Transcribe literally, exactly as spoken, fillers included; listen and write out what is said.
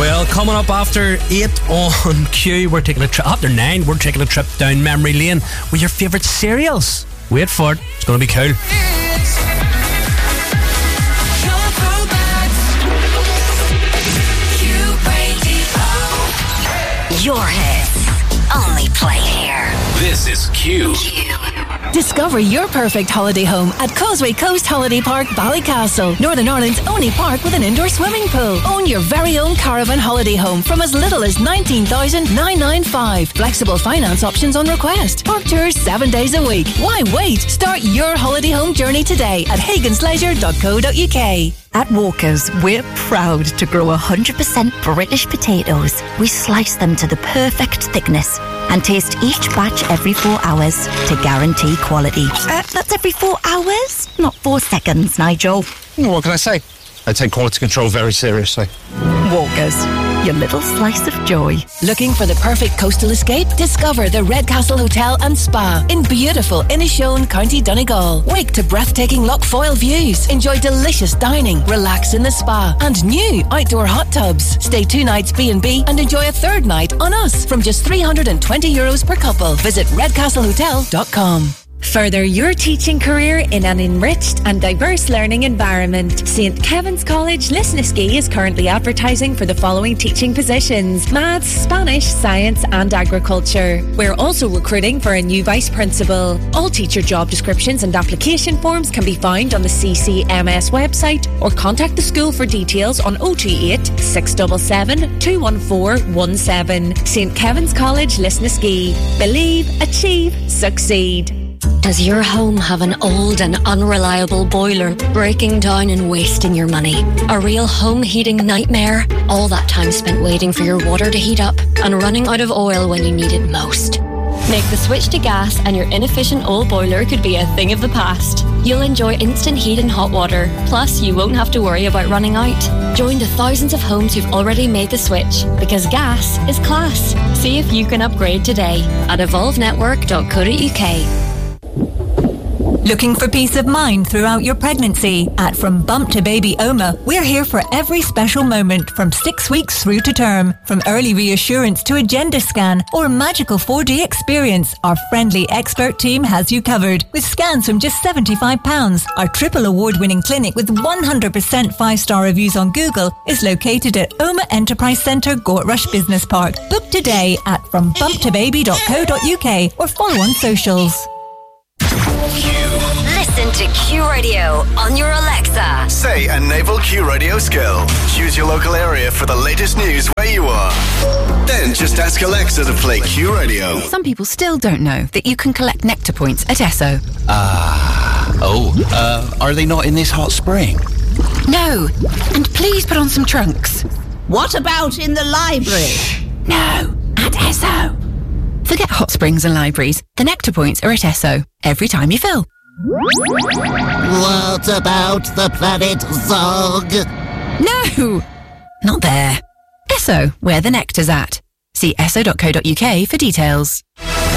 Well, coming up after eight on Q, we're taking a trip. After nine, we're taking a trip down memory lane with your favourite cereals. Wait for it. It's going to be cool. Your hits. Only play here. This is Q. Q. Discover your perfect holiday home at Causeway Coast Holiday Park, Ballycastle, Northern Ireland's only park with an indoor swimming pool. Own your very own caravan holiday home from as little as nineteen thousand nine hundred ninety-five. Flexible finance options on request. Park tours seven days a week. Why wait? Start your holiday home journey today at hagans leisure dot co dot uk. At Walkers, we're proud to grow one hundred percent British potatoes. We slice them to the perfect thickness and taste each batch every four hours to guarantee quality. Uh, that's every four hours, not four seconds, Nigel. What can I say? I take quality control very seriously. Walkers, your little slice of joy. Looking for the perfect coastal escape? Discover the Redcastle Hotel and Spa in beautiful Inishowen, County Donegal. Wake to breathtaking Loch Foyle views. Enjoy delicious dining, relax in the spa, and new outdoor hot tubs. Stay two nights B and B and enjoy a third night on us from just three hundred twenty euros per couple. Visit redcastle hotel dot com. Further your teaching career in an enriched and diverse learning environment. Saint Kevin's College Lisnaskea is currently advertising for the following teaching positions: Maths, Spanish, Science and Agriculture. We're also recruiting for a new Vice Principal. All teacher job descriptions and application forms can be found on the C C M S website or contact the school for details on oh two eight, six seven seven, two one four one seven. Saint Kevin's College Lisnaskea. Believe, achieve, succeed. Does your home have an old and unreliable boiler breaking down and wasting your money? A real home heating nightmare? All that time spent waiting for your water to heat up and running out of oil when you need it most. Make the switch to gas and your inefficient old boiler could be a thing of the past. You'll enjoy instant heat and hot water, plus you won't have to worry about running out. Join the thousands of homes who've already made the switch, because gas is class. See if you can upgrade today at evolve network dot co dot uk. Looking for peace of mind throughout your pregnancy? At From Bump to Baby Oma, we're here for every special moment, from six weeks through to term. From early reassurance to a gender scan or a magical four D experience, our friendly expert team has you covered. With scans from just seventy-five pounds, our triple award-winning clinic with one hundred percent five-star reviews on Google is located at Oma Enterprise Centre, Gortrush Business Park. Book today at from bump to baby dot co dot uk or follow on socials. Listen to Q Radio on your Alexa. Say a naval Q Radio skill. Choose your local area for the latest news where you are. Then just ask Alexa to play Q Radio. Some people still don't know that you can collect Nectar points at Esso. Ah. Uh, oh, uh, are they not in this hot spring? No. And please put on some trunks. What about in the library? No, at Esso. Forget hot springs and libraries. The Nectar points are at Esso every time you fill. What about the planet Zog? No, not there. Esso, where the nectar's at. See esso dot co dot uk for details.